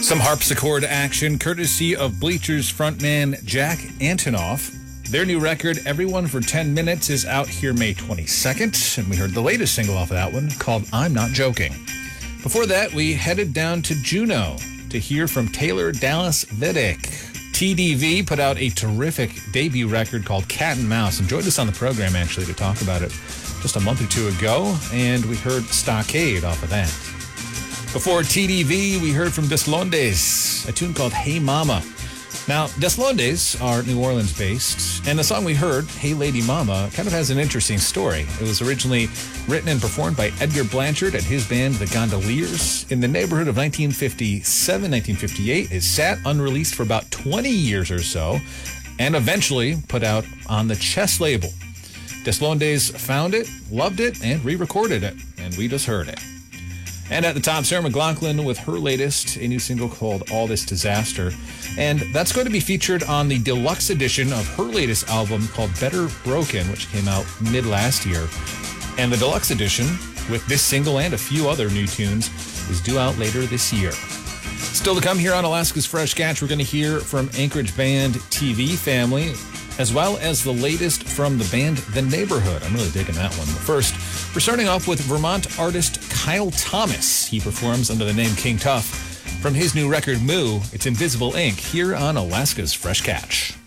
Some harpsichord action courtesy of Bleachers frontman Jack Antonoff. Their new record, Everyone for 10 Minutes, is out here May 22nd, and we heard the latest single off of that one called I'm Not Joking. Before that, we headed down to Juneau to hear from Taylor Dallas Vidic. TDV put out a terrific debut record called Cat and Mouse, and joined us on the program actually to talk about it just a month or two ago, and we heard Stockade off of that. Before TDV, we heard from Deslondes, a tune called Hey Mama. Now, Deslondes are New Orleans-based, and the song we heard, Hey Lady Mama, kind of has an interesting story. It was originally written and performed by Edgar Blanchard and his band, the Gondoliers, in the neighborhood of 1957, 1958. It sat unreleased for about 20 years or so, and eventually put out on the Chess label. Deslondes found it, loved it, and re-recorded it, and we just heard it. And at the top, Sarah McLachlan with her latest, a new single called All This Disaster. And that's going to be featured on the deluxe edition of her latest album called Better Broken, which came out mid-last year. And the deluxe edition, with this single and a few other new tunes, is due out later this year. Still to come here on Alaska's Fresh Catch, we're going to hear from Anchorage band TV Family, as well as the latest from the band The Neighborhood. I'm really digging that one. But first, we're starting off with Vermont artist Kyle Thomas. He performs under the name King Tough. From his new record, Moo, it's Invisible Ink, here on Alaska's Fresh Catch.